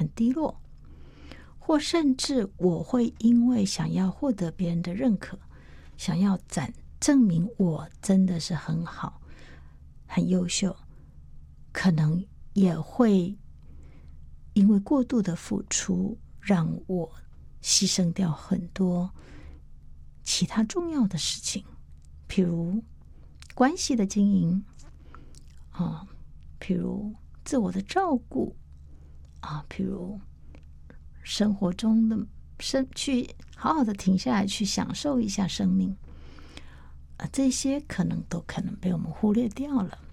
很低落，或甚至我会因为想要获得别人的认可，想要证明我真的是很好很优秀，可能也会因为过度的付出让我牺牲掉很多其他重要的事情，譬如关系的经营譬如自我的照顾譬如生活中的去好好的停下来去享受一下生命这些可能被我们忽略掉了。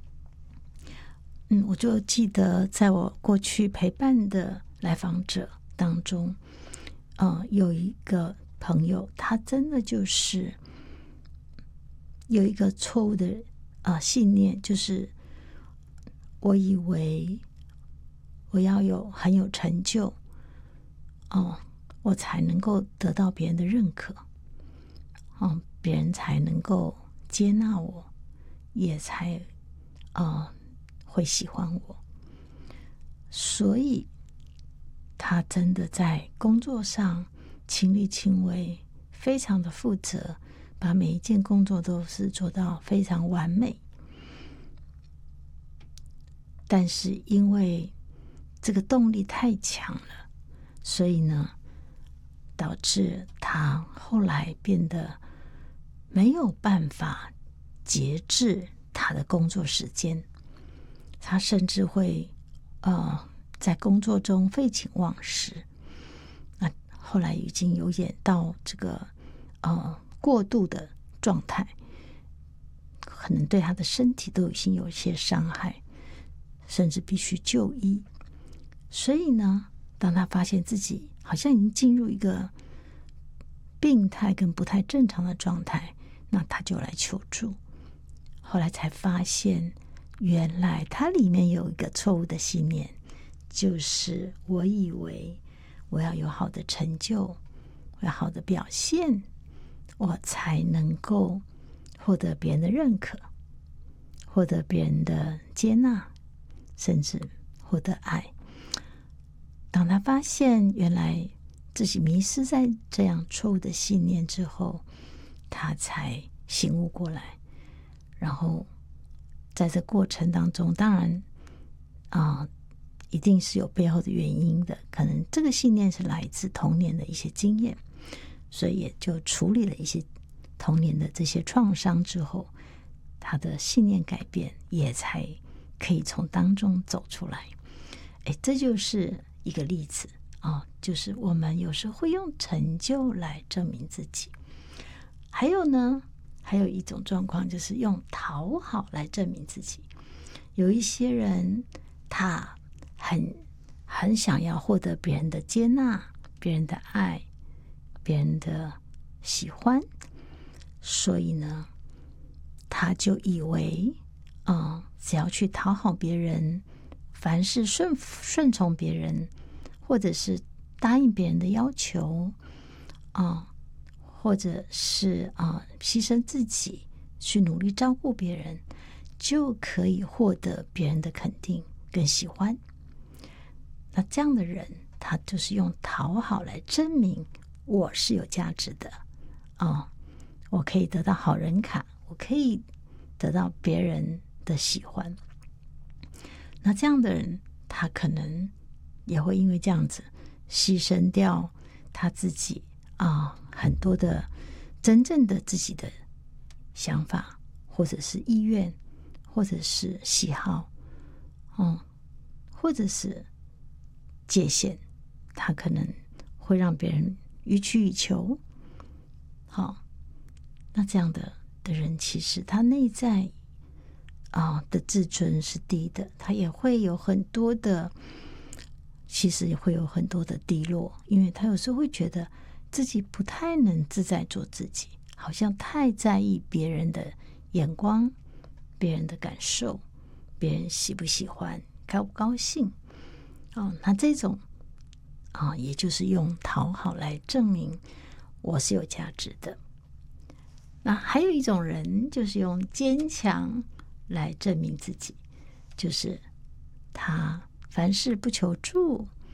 我就记得在我过去陪伴的来访者当中有一个朋友，他真的就是有一个错误的信念，就是我以为我要很有成就我才能够得到别人的认可别人才能够接纳我，也才会喜欢我。所以他真的在工作上亲力亲为，非常的负责，把每一件工作都是做到非常完美。但是因为这个动力太强了，所以呢导致他后来变得没有办法节制他的工作时间，他甚至会在工作中废寝忘食。那后来已经有演到这个过度的状态，可能对他的身体都已经有一些伤害，甚至必须就医。所以呢，当他发现自己好像已经进入一个病态跟不太正常的状态，那他就来求助。后来才发现，原来他里面有一个错误的信念，就是我以为我要有好的成就，我要好的表现，我才能够获得别人的认可，获得别人的接纳，甚至获得爱。当他发现原来自己迷失在这样错误的信念之后，他才醒悟过来。然后在这过程当中，当然一定是有背后的原因的，可能这个信念是来自童年的一些经验，所以也就处理了一些童年的这些创伤之后，他的信念改变，也才可以从当中走出来。这就是一个例子就是我们有时候会用成就来证明自己。还有呢，还有一种状况就是用讨好来证明自己。有一些人他很想要获得别人的接纳，别人的爱，别人的喜欢，所以呢他就以为只要去讨好别人，凡是顺从别人，或者是答应别人的要求或者是牺牲自己去努力照顾别人，就可以获得别人的肯定跟喜欢。那这样的人，他就是用讨好来证明我是有价值的我可以得到好人卡，我可以得到别人的喜欢。那这样的人，他可能也会因为这样子牺牲掉他自己很多的真正的自己的想法，或者是意愿，或者是喜好或者是界限，他可能会让别人予取予求。那这样的人，其实他内在的自尊是低的，他也会有很多的，其实也会有很多的低落，因为他有时候会觉得自己不太能自在做自己，好像太在意别人的眼光，别人的感受，别人喜不喜欢，高不高兴那这种也就是用讨好来证明我是有价值的。那还有一种人，就是用坚强来证明自己，就是他凡事不求助，